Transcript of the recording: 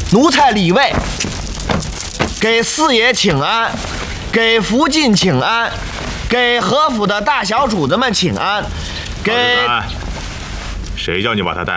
奴才李卫给四爷请安，给福晋请安，给何府的大小主子们请安，给…… 谁叫你把他带